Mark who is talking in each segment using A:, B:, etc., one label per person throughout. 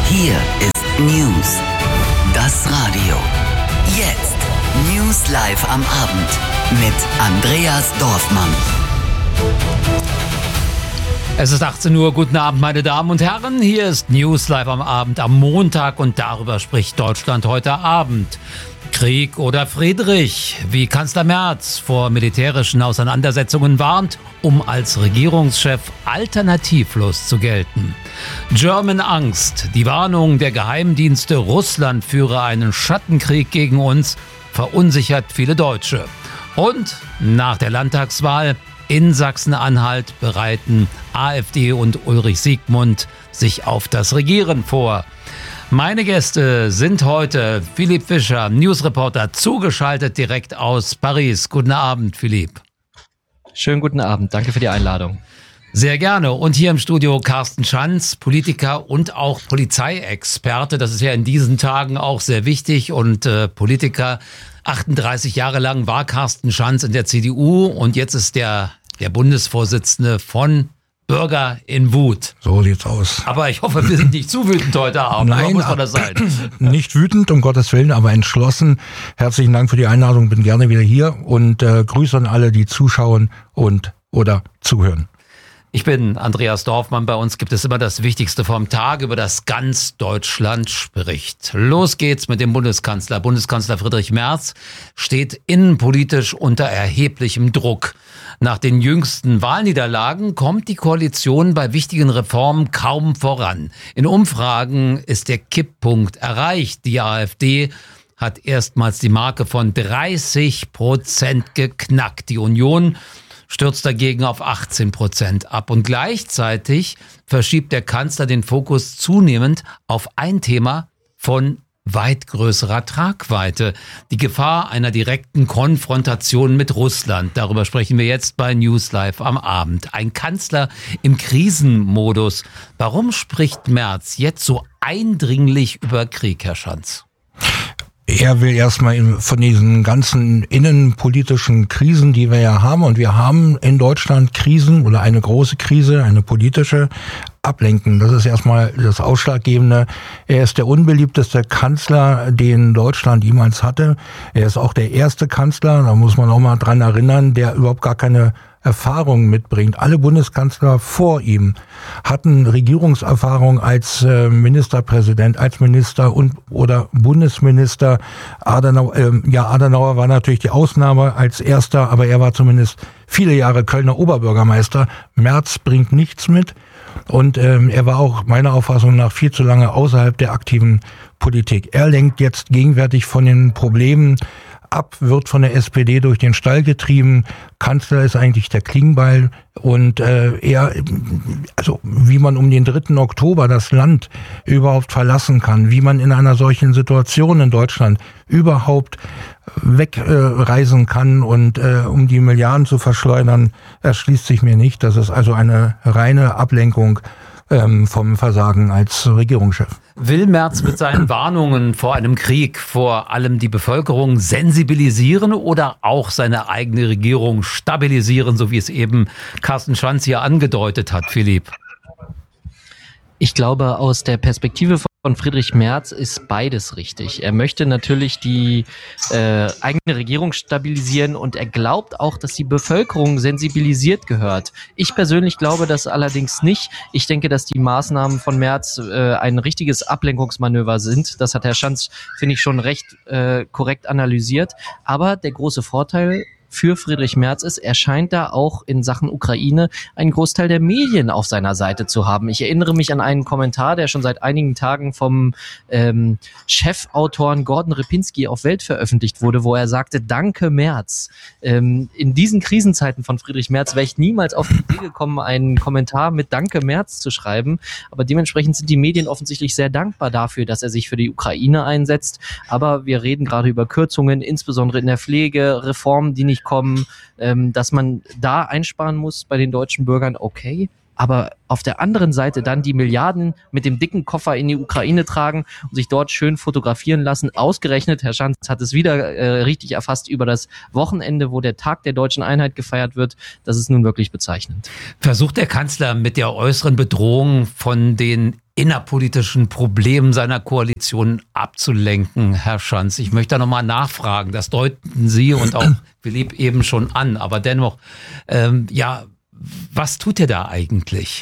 A: Hier ist News. Das Radio. Jetzt. News live am Abend mit Andreas Dorfmann.
B: Es ist 18 Uhr. Guten Abend, meine Damen und Herren. Hier ist News live am Abend am Montag und darüber spricht Deutschland heute Abend. Krieg oder Friedrich, wie Kanzler Merz vor militärischen Auseinandersetzungen warnt, um als Regierungschef alternativlos zu gelten. German Angst, die Warnung der Geheimdienste, Russland führe einen Schattenkrieg gegen uns, verunsichert viele Deutsche. Und nach der Landtagswahl in Sachsen-Anhalt bereiten AfD und Ulrich Siegmund sich auf das Regieren vor. Meine Gäste sind heute Philipp Fischer, Newsreporter, zugeschaltet direkt aus Paris. Guten Abend, Philipp.
C: Schönen guten Abend, danke für die Einladung.
B: Sehr gerne. Und hier im Studio Carsten Schanz, Politiker und auch Polizeiexperte. Das ist ja in diesen Tagen auch sehr wichtig. Und Politiker, 38 Jahre lang war Carsten Schanz in der CDU und jetzt ist der Bundesvorsitzende von Bürger in Wut.
D: So sieht's aus.
B: Aber ich hoffe, wir sind nicht zu wütend heute Abend.
D: Nein,
B: muss man das sein?
D: Nicht wütend, um Gottes Willen, aber entschlossen. Herzlichen Dank für die Einladung, bin gerne wieder hier und Grüße an alle, die zuschauen und oder zuhören.
B: Ich bin Andreas Dorfmann. Bei uns gibt es immer das Wichtigste vom Tag, über das ganz Deutschland spricht. Los geht's mit dem Bundeskanzler. Bundeskanzler Friedrich Merz steht innenpolitisch unter erheblichem Druck. Nach den jüngsten Wahlniederlagen kommt die Koalition bei wichtigen Reformen kaum voran. In Umfragen ist der Kipppunkt erreicht. Die AfD hat erstmals die Marke von 30% geknackt. Die Union stürzt dagegen auf 18% ab. Und gleichzeitig verschiebt der Kanzler den Fokus zunehmend auf ein Thema von weit größerer Tragweite. Die Gefahr einer direkten Konfrontation mit Russland. Darüber sprechen wir jetzt bei News Live am Abend. Ein Kanzler im Krisenmodus. Warum spricht Merz jetzt so eindringlich über Krieg, Herr Schanz?
D: Er will erstmal von diesen ganzen innenpolitischen Krisen, die wir ja haben, und wir haben in Deutschland Krisen oder eine große Krise, eine politische, ablenken. Das ist erstmal das Ausschlaggebende. Er ist der unbeliebteste Kanzler, den Deutschland jemals hatte. Er ist auch der erste Kanzler, da muss man auch mal dran erinnern, der überhaupt gar keine Erfahrung mitbringt. Alle Bundeskanzler vor ihm hatten Regierungserfahrung als Ministerpräsident, als Minister und oder Bundesminister. Adenauer war natürlich die Ausnahme als erster, aber er war zumindest viele Jahre Kölner Oberbürgermeister. Merz bringt nichts mit und er war auch meiner Auffassung nach viel zu lange außerhalb der aktiven Politik. Er lenkt jetzt gegenwärtig von den Problemen ab, wird von der SPD durch den Stall getrieben. Kanzler ist eigentlich der Klingbeil und wie man um den 3. Oktober das Land überhaupt verlassen kann, wie man in einer solchen Situation in Deutschland überhaupt wegreisen kann und um die Milliarden zu verschleudern, erschließt sich mir nicht. Das ist also eine reine Ablenkung vom Versagen als Regierungschef.
B: Will Merz mit seinen Warnungen vor einem Krieg vor allem die Bevölkerung sensibilisieren oder auch seine eigene Regierung stabilisieren, so wie es eben Carsten Schanz hier angedeutet hat, Philipp?
C: Ich glaube, aus der Perspektive von Friedrich Merz ist beides richtig. Er möchte natürlich die eigene Regierung stabilisieren und er glaubt auch, dass die Bevölkerung sensibilisiert gehört. Ich persönlich glaube das allerdings nicht. Ich denke, dass die Maßnahmen von Merz ein richtiges Ablenkungsmanöver sind. Das hat Herr Schanz, finde ich, schon recht korrekt analysiert. Aber der große Vorteil für Friedrich Merz ist, er scheint da auch in Sachen Ukraine einen Großteil der Medien auf seiner Seite zu haben. Ich erinnere mich an einen Kommentar, der schon seit einigen Tagen vom Chefautoren Gordon Repinski auf Welt veröffentlicht wurde, wo er sagte, danke Merz. In diesen Krisenzeiten von Friedrich Merz wäre ich niemals auf die Idee gekommen, einen Kommentar mit Danke Merz zu schreiben, aber dementsprechend sind die Medien offensichtlich sehr dankbar dafür, dass er sich für die Ukraine einsetzt, aber wir reden gerade über Kürzungen, insbesondere in der Pflege, Reformen, die nicht kommen, dass man da einsparen muss bei den deutschen Bürgern, okay. aber auf der anderen Seite dann die Milliarden mit dem dicken Koffer in die Ukraine tragen und sich dort schön fotografieren lassen. Ausgerechnet, Herr Schanz hat es wieder richtig erfasst, über das Wochenende, wo der Tag der deutschen Einheit gefeiert wird. Das ist nun wirklich bezeichnend.
B: Versucht der Kanzler mit der äußeren Bedrohung von den innerpolitischen Problemen seiner Koalition abzulenken, Herr Schanz? Ich möchte da nochmal nachfragen. Das deuten Sie und auch Philipp eben schon an. Aber dennoch, was tut er da eigentlich?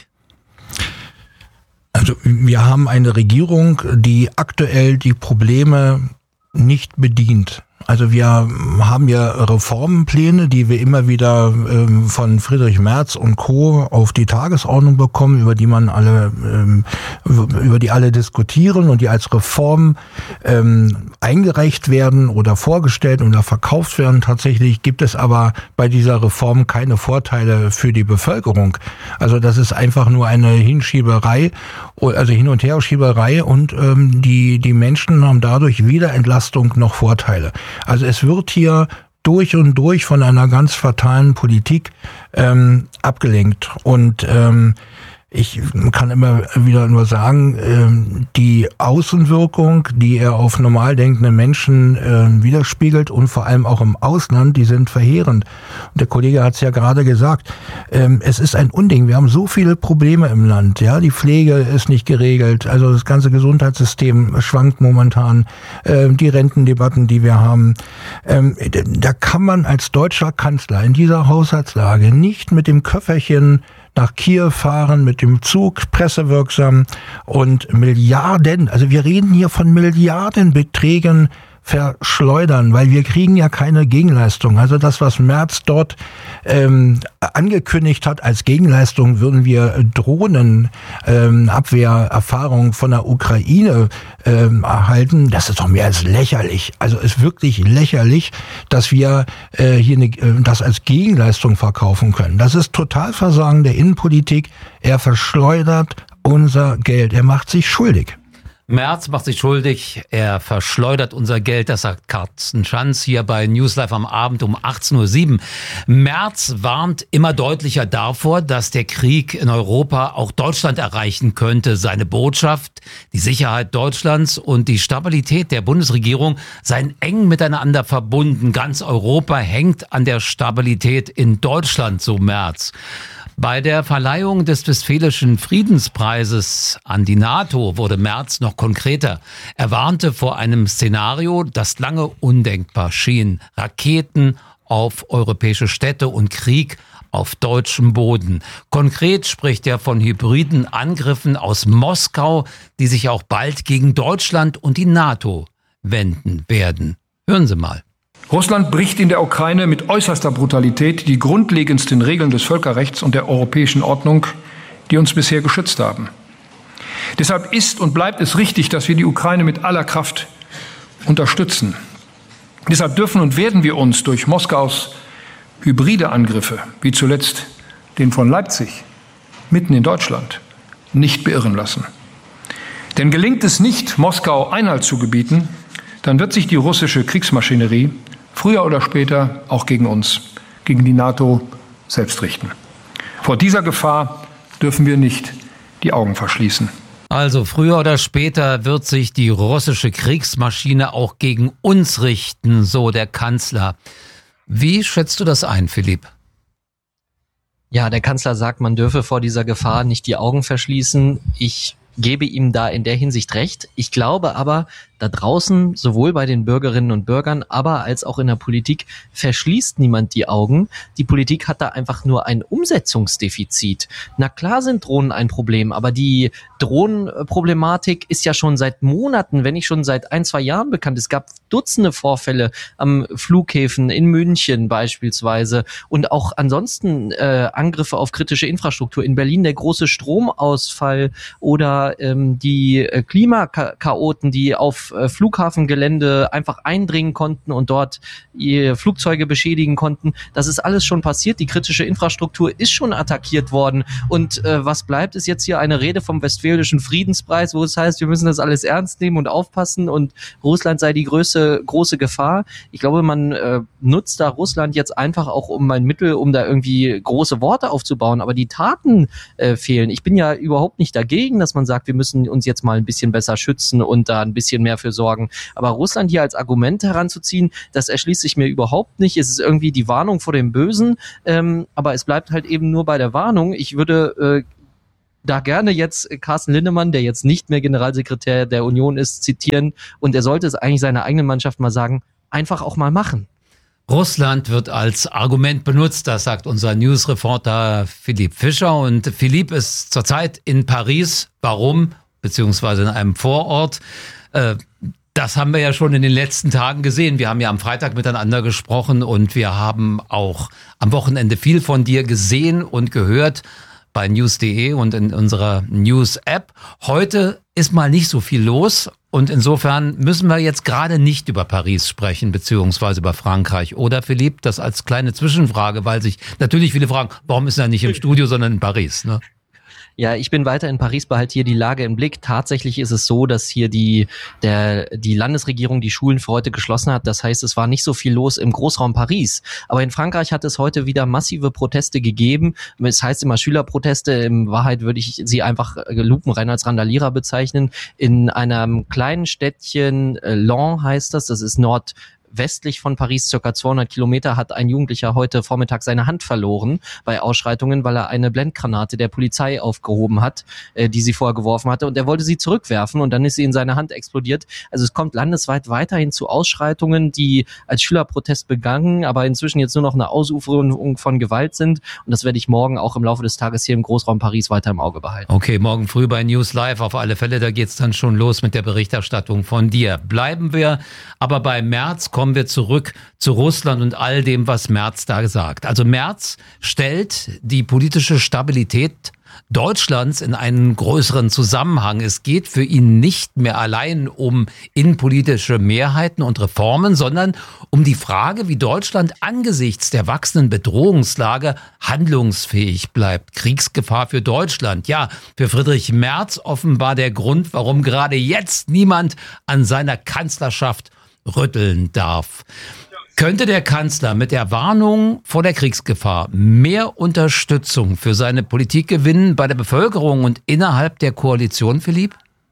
D: Also wir haben eine Regierung, die aktuell die Probleme nicht bedient. Also wir haben ja Reformpläne, die wir immer wieder von Friedrich Merz und Co. auf die Tagesordnung bekommen, über die alle diskutieren und die als Reform eingereicht werden oder vorgestellt oder verkauft werden. Tatsächlich gibt es aber bei dieser Reform keine Vorteile für die Bevölkerung. Also das ist einfach nur eine Hinschieberei, also Hin- und Herschieberei, und die Menschen haben dadurch weder Entlastung noch Vorteile. Also es wird hier durch und durch von einer ganz fatalen Politik abgelenkt. Und ich kann immer wieder nur sagen, die Außenwirkung, die er auf normal denkende Menschen widerspiegelt und vor allem auch im Ausland, die sind verheerend. Und der Kollege hat es ja gerade gesagt, es ist ein Unding. Wir haben so viele Probleme im Land. Ja, die Pflege ist nicht geregelt, also das ganze Gesundheitssystem schwankt momentan, die Rentendebatten, die wir haben. Da kann man als deutscher Kanzler in dieser Haushaltslage nicht mit dem Köfferchen nach Kiew fahren, mit dem Zug, pressewirksam, und Milliarden, also wir reden hier von Milliardenbeträgen verschleudern, weil wir kriegen ja keine Gegenleistung. Also das, was Merz dort angekündigt hat als Gegenleistung, würden wir Drohnenabwehrerfahrung von der Ukraine erhalten. Das ist doch mehr als lächerlich. Also ist wirklich lächerlich, dass wir hier das als Gegenleistung verkaufen können. Das ist Totalversagen der Innenpolitik. Er verschleudert unser Geld. Er macht sich schuldig.
B: Merz macht sich schuldig, er verschleudert unser Geld, das sagt Carsten Schanz hier bei News Live am Abend um 18:07 Uhr. Merz warnt immer deutlicher davor, dass der Krieg in Europa auch Deutschland erreichen könnte. Seine Botschaft, die Sicherheit Deutschlands und die Stabilität der Bundesregierung seien eng miteinander verbunden. Ganz Europa hängt an der Stabilität in Deutschland, so Merz. Bei der Verleihung des Westfälischen Friedenspreises an die NATO wurde Merz noch konkreter. Er warnte vor einem Szenario, das lange undenkbar schien. Raketen auf europäische Städte und Krieg auf deutschem Boden. Konkret spricht er von hybriden Angriffen aus Moskau, die sich auch bald gegen Deutschland und die NATO wenden werden. Hören Sie mal.
E: Russland bricht in der Ukraine mit äußerster Brutalität die grundlegendsten Regeln des Völkerrechts und der europäischen Ordnung, die uns bisher geschützt haben. Deshalb ist und bleibt es richtig, dass wir die Ukraine mit aller Kraft unterstützen. Deshalb dürfen und werden wir uns durch Moskaus hybride Angriffe, wie zuletzt den von Leipzig, mitten in Deutschland, nicht beirren lassen. Denn gelingt es nicht, Moskau Einhalt zu gebieten, dann wird sich die russische Kriegsmaschinerie früher oder später auch gegen uns, gegen die NATO selbst richten. Vor dieser Gefahr dürfen wir nicht die Augen verschließen.
B: Also früher oder später wird sich die russische Kriegsmaschine auch gegen uns richten, so der Kanzler. Wie schätzt du das ein, Philipp?
C: Ja, der Kanzler sagt, man dürfe vor dieser Gefahr nicht die Augen verschließen. Ich gebe ihm da in der Hinsicht recht. Ich glaube aber, da draußen, sowohl bei den Bürgerinnen und Bürgern, aber als auch in der Politik, verschließt niemand die Augen. Die Politik hat da einfach nur ein Umsetzungsdefizit. Na klar sind Drohnen ein Problem, aber die Drohnenproblematik ist ja schon seit Monaten, wenn nicht schon seit 1-2 Jahren bekannt. Es gab Dutzende Vorfälle am Flughäfen in München beispielsweise und auch ansonsten Angriffe auf kritische Infrastruktur. In Berlin der große Stromausfall oder oder die Klimakaoten, die auf Flughafengelände einfach eindringen konnten und dort ihr Flugzeuge beschädigen konnten. Das ist alles schon passiert. Die kritische Infrastruktur ist schon attackiert worden. Und was bleibt, ist jetzt hier eine Rede vom Westfälischen Friedenspreis, wo es heißt, wir müssen das alles ernst nehmen und aufpassen und Russland sei die große Gefahr. Ich glaube, man nutzt da Russland jetzt einfach auch um ein Mittel, um da irgendwie große Worte aufzubauen. Aber die Taten fehlen. Ich bin ja überhaupt nicht dagegen, dass man sagt, wir müssen uns jetzt mal ein bisschen besser schützen und da ein bisschen mehr für sorgen. Aber Russland hier als Argument heranzuziehen, das erschließt sich mir überhaupt nicht. Es ist irgendwie die Warnung vor dem Bösen, aber es bleibt halt eben nur bei der Warnung. Ich würde da gerne jetzt Carsten Linnemann, der jetzt nicht mehr Generalsekretär der Union ist, zitieren, und er sollte es eigentlich seiner eigenen Mannschaft mal sagen, einfach auch mal machen.
B: Russland wird als Argument benutzt, das sagt unser Newsreporter Philipp Fischer. Und Philipp ist zurzeit in Paris. Warum? Beziehungsweise in einem Vorort. Das haben wir ja schon in den letzten Tagen gesehen. Wir haben ja am Freitag miteinander gesprochen und wir haben auch am Wochenende viel von dir gesehen und gehört bei news.de und in unserer News-App. Heute ist mal nicht so viel los und insofern müssen wir jetzt gerade nicht über Paris sprechen, beziehungsweise über Frankreich. Oder Philipp, das als kleine Zwischenfrage, weil sich natürlich viele fragen, warum ist er nicht im Studio, sondern in Paris, ne?
C: Ja, ich bin weiter in Paris, behalte hier die Lage im Blick. Tatsächlich ist es so, dass hier die Landesregierung die Schulen für heute geschlossen hat. Das heißt, es war nicht so viel los im Großraum Paris. Aber in Frankreich hat es heute wieder massive Proteste gegeben. Es heißt immer Schülerproteste. In Wahrheit würde ich sie einfach lupenrein als Randalierer bezeichnen. In einem kleinen Städtchen, Laon heißt das ist nordwestlich von Paris, circa 200 Kilometer, hat ein Jugendlicher heute Vormittag seine Hand verloren bei Ausschreitungen, weil er eine Blendgranate der Polizei aufgehoben hat, die sie vorher geworfen hatte, und er wollte sie zurückwerfen und dann ist sie in seine Hand explodiert. Also es kommt landesweit weiterhin zu Ausschreitungen, die als Schülerprotest begangen, aber inzwischen jetzt nur noch eine Ausuferung von Gewalt sind, und das werde ich morgen auch im Laufe des Tages hier im Großraum Paris weiter im Auge behalten.
B: Okay, morgen früh bei News Live auf alle Fälle, da geht's dann schon los mit der Berichterstattung von dir. Bleiben wir aber bei Merz, kommen wir zurück zu Russland und all dem, was Merz da sagt. Also Merz stellt die politische Stabilität Deutschlands in einen größeren Zusammenhang. Es geht für ihn nicht mehr allein um innenpolitische Mehrheiten und Reformen, sondern um die Frage, wie Deutschland angesichts der wachsenden Bedrohungslage handlungsfähig bleibt. Kriegsgefahr für Deutschland. Ja, für Friedrich Merz offenbar der Grund, warum gerade jetzt niemand an seiner Kanzlerschaft rütteln darf. Könnte der Kanzler mit der Warnung vor der Kriegsgefahr mehr Unterstützung für seine Politik gewinnen bei der Bevölkerung und innerhalb der Koalition, Philipp?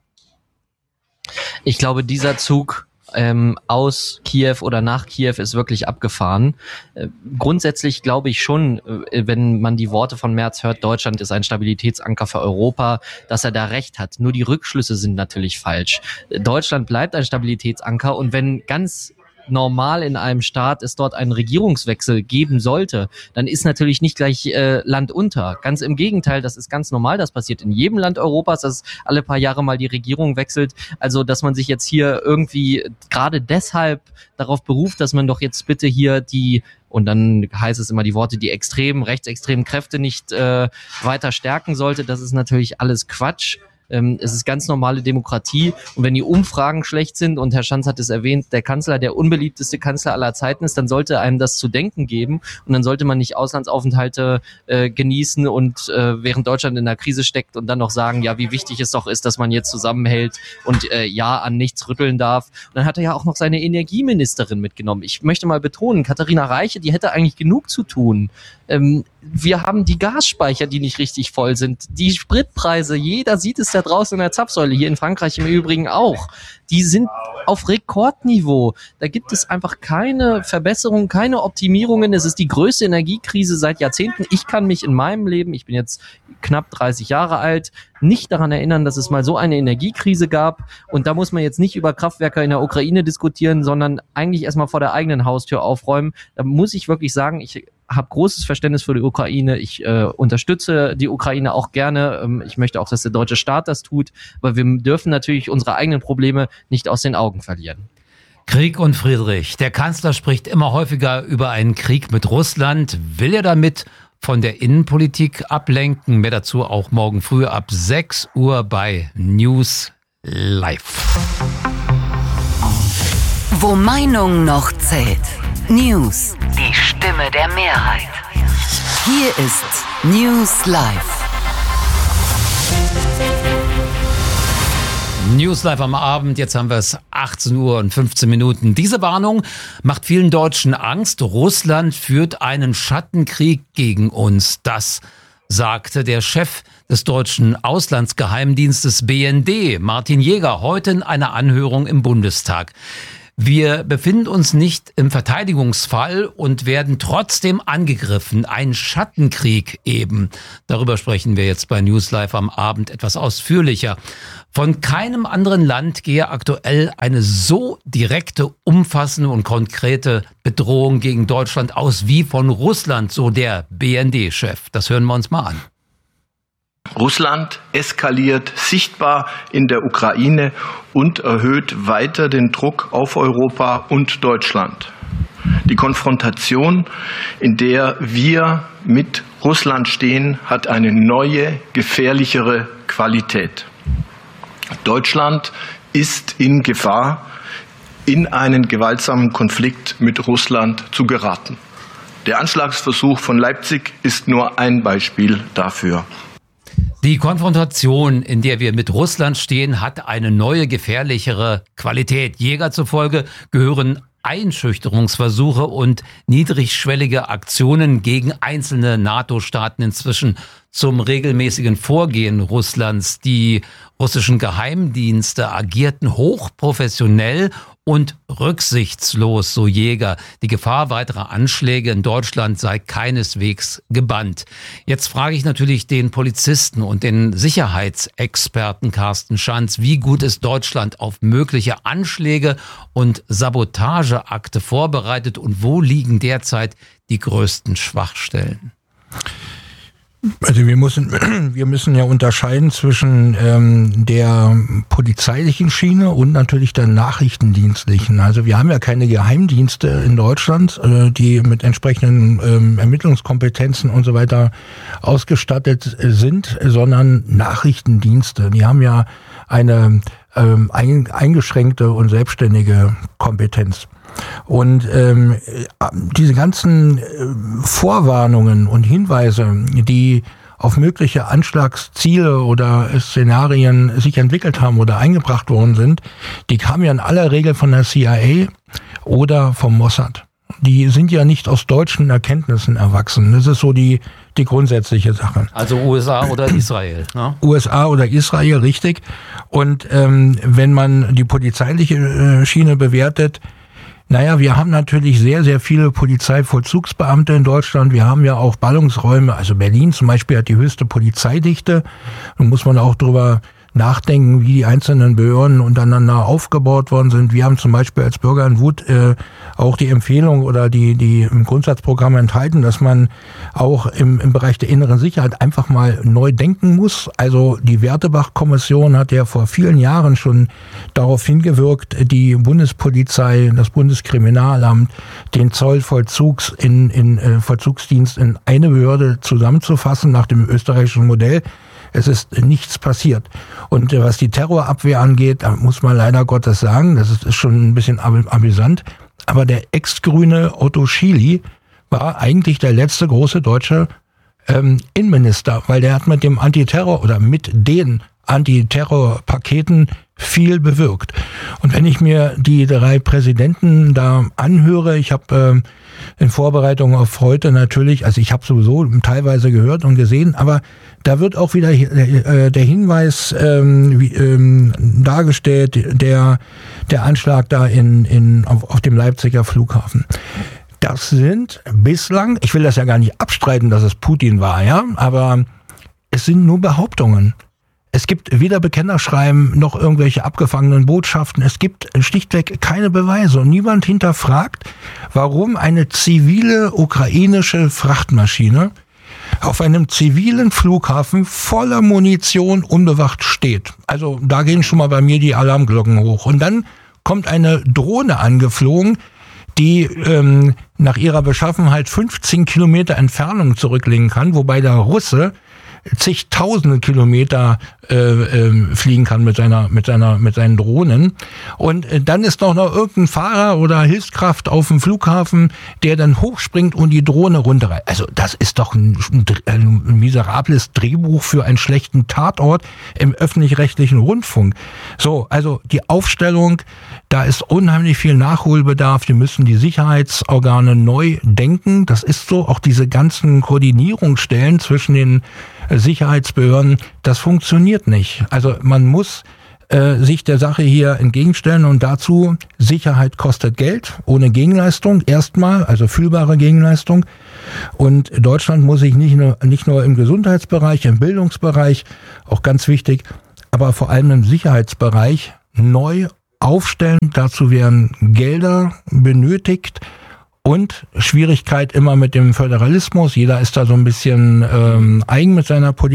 C: Ich glaube, dieser Zug aus Kiew oder nach Kiew ist wirklich abgefahren. Grundsätzlich glaube ich schon, wenn man die Worte von Merz hört, Deutschland ist ein Stabilitätsanker für Europa, dass er da recht hat. Nur die Rückschlüsse sind natürlich falsch. Deutschland bleibt ein Stabilitätsanker, und wenn ganz normal in einem Staat es dort einen Regierungswechsel geben sollte, dann ist natürlich nicht gleich Land unter. Ganz im Gegenteil, das ist ganz normal, das passiert in jedem Land Europas, dass alle paar Jahre mal die Regierung wechselt. Also, dass man sich jetzt hier irgendwie gerade deshalb darauf beruft, dass man doch jetzt bitte hier und dann heißt es immer die Worte, die rechtsextremen Kräfte nicht weiter stärken sollte, das ist natürlich alles Quatsch. Es ist ganz normale Demokratie, und wenn die Umfragen schlecht sind, und Herr Schanz hat es erwähnt, der Kanzler der unbeliebteste Kanzler aller Zeiten ist, dann sollte einem das zu denken geben, und dann sollte man nicht Auslandsaufenthalte genießen und während Deutschland in der Krise steckt und dann noch sagen, ja, wie wichtig es doch ist, dass man jetzt zusammenhält und ja an nichts rütteln darf. Und dann hat er ja auch noch seine Energieministerin mitgenommen. Ich möchte mal betonen, Katharina Reiche, die hätte eigentlich genug zu tun. Wir haben die Gasspeicher, die nicht richtig voll sind. Die Spritpreise, jeder sieht es da draußen in der Zapfsäule, hier in Frankreich im Übrigen auch. Die sind auf Rekordniveau. Da gibt es einfach keine Verbesserungen, keine Optimierungen. Es ist die größte Energiekrise seit Jahrzehnten. Ich kann mich in meinem Leben, ich bin jetzt knapp 30 Jahre alt, nicht daran erinnern, dass es mal so eine Energiekrise gab. Und da muss man jetzt nicht über Kraftwerke in der Ukraine diskutieren, sondern eigentlich erstmal vor der eigenen Haustür aufräumen. Da muss ich wirklich sagen, ich habe großes Verständnis für die Ukraine. Ich unterstütze die Ukraine auch gerne. Ich möchte auch, dass der deutsche Staat das tut. Aber wir dürfen natürlich unsere eigenen Probleme nicht aus den Augen verlieren.
B: Krieg und Friedrich. Der Kanzler spricht immer häufiger über einen Krieg mit Russland. Will er damit von der Innenpolitik ablenken. Mehr dazu auch morgen früh ab 6 Uhr bei News Live.
A: Wo Meinung noch zählt. News. Die Stimme der Mehrheit. Hier ist News Live.
B: News Live am Abend, jetzt haben wir es 18 Uhr und 15 Minuten. Diese Warnung macht vielen Deutschen Angst. Russland führt einen Schattenkrieg gegen uns. Das sagte der Chef des deutschen Auslandsgeheimdienstes BND, Martin Jäger, heute in einer Anhörung im Bundestag. Wir befinden uns nicht im Verteidigungsfall und werden trotzdem angegriffen. Ein Schattenkrieg eben. Darüber sprechen wir jetzt bei News Live am Abend etwas ausführlicher. Von keinem anderen Land gehe aktuell eine so direkte, umfassende und konkrete Bedrohung gegen Deutschland aus wie von Russland, so der BND-Chef. Das hören wir uns mal an.
F: Russland eskaliert sichtbar in der Ukraine und erhöht weiter den Druck auf Europa und Deutschland. Die Konfrontation, in der wir mit Russland stehen, hat eine neue, gefährlichere Qualität. Deutschland ist in Gefahr, in einen gewaltsamen Konflikt mit Russland zu geraten. Der Anschlagsversuch von Leipzig ist nur ein Beispiel dafür.
B: Die Konfrontation, in der wir mit Russland stehen, hat eine neue, gefährlichere Qualität. Jäger zufolge gehören Einschüchterungsversuche und niedrigschwellige Aktionen gegen einzelne NATO-Staaten inzwischen zum regelmäßigen Vorgehen Russlands. Die russischen Geheimdienste agierten hochprofessionell und rücksichtslos, so Jäger. Die Gefahr weiterer Anschläge in Deutschland sei keineswegs gebannt. Jetzt frage ich natürlich den Polizisten und den Sicherheitsexperten Carsten Schanz, wie gut ist Deutschland auf mögliche Anschläge und Sabotageakte vorbereitet und wo liegen derzeit die größten Schwachstellen?
D: Also wir müssen ja unterscheiden zwischen der polizeilichen Schiene und natürlich der nachrichtendienstlichen. Also wir haben ja keine Geheimdienste in Deutschland, die mit entsprechenden Ermittlungskompetenzen und so weiter ausgestattet sind, sondern Nachrichtendienste. Die haben ja eine eingeschränkte und selbstständige Kompetenz. Und diese ganzen Vorwarnungen und Hinweise, die auf mögliche Anschlagsziele oder Szenarien sich entwickelt haben oder eingebracht worden sind, die kamen ja in aller Regel von der CIA oder vom Mossad. Die sind ja nicht aus deutschen Erkenntnissen erwachsen. Das ist so die grundsätzliche Sache.
B: Also USA oder Israel, ne?
D: USA oder Israel, richtig. Und wenn man die polizeiliche Schiene bewertet, naja, wir haben natürlich sehr, sehr viele Polizeivollzugsbeamte in Deutschland. Wir haben ja auch Ballungsräume. Also Berlin zum Beispiel hat die höchste Polizeidichte. Da muss man auch drüber nachdenken, wie die einzelnen Behörden untereinander aufgebaut worden sind. Wir haben zum Beispiel als Bürger in Wut auch die Empfehlung oder die im Grundsatzprogramm enthalten, dass man auch im Bereich der inneren Sicherheit einfach mal neu denken muss. Also die Wertebach-Kommission hat ja vor vielen Jahren schon darauf hingewirkt, die Bundespolizei, das Bundeskriminalamt, den Zollvollzugsdienst in eine Behörde zusammenzufassen nach dem österreichischen Modell. Es ist nichts passiert. Und was die Terrorabwehr angeht, da muss man leider Gottes sagen, das ist schon ein bisschen amüsant, aber der ex-grüne Otto Schily war eigentlich der letzte große deutsche Innenminister, weil der hat mit dem Antiterror oder mit den Antiterrorpaketen viel bewirkt. Und wenn ich mir die 3 Präsidenten da anhöre, ich habe in Vorbereitung auf heute natürlich, also ich habe sowieso teilweise gehört und gesehen, aber da wird auch wieder der Hinweis dargestellt, der Anschlag da auf dem Leipziger Flughafen. Das sind bislang, ich will das ja gar nicht abstreiten, dass es Putin war, ja, aber es sind nur Behauptungen. Es gibt weder Bekennerschreiben noch irgendwelche abgefangenen Botschaften. Es gibt schlichtweg keine Beweise. Und niemand hinterfragt, warum eine zivile ukrainische Frachtmaschine auf einem zivilen Flughafen voller Munition unbewacht steht. Also da gehen schon mal bei mir die Alarmglocken hoch. Und dann kommt eine Drohne angeflogen, die nach ihrer Beschaffenheit 15 Kilometer Entfernung zurücklegen kann, wobei der Russe zigtausende Kilometer fliegen kann mit seinen Drohnen. Und dann ist doch noch irgendein Fahrer oder Hilfskraft auf dem Flughafen, der dann hochspringt und die Drohne runterreißt. Also das ist doch ein miserables Drehbuch für einen schlechten Tatort im öffentlich-rechtlichen Rundfunk. So, also die Aufstellung, da ist unheimlich viel Nachholbedarf. Wir müssen die Sicherheitsorgane neu denken. Das ist so, auch diese ganzen Koordinierungsstellen zwischen den Sicherheitsbehörden, das funktioniert nicht. Also man muss sich der Sache hier entgegenstellen und dazu, Sicherheit kostet Geld, ohne Gegenleistung erstmal, also fühlbare Gegenleistung. Und Deutschland muss sich nicht nur im Gesundheitsbereich, im Bildungsbereich, auch ganz wichtig, aber vor allem im Sicherheitsbereich neu aufstellen. Dazu werden Gelder benötigt. Und Schwierigkeit immer mit dem Föderalismus. Jeder ist da so ein bisschen eigen mit seiner Politik.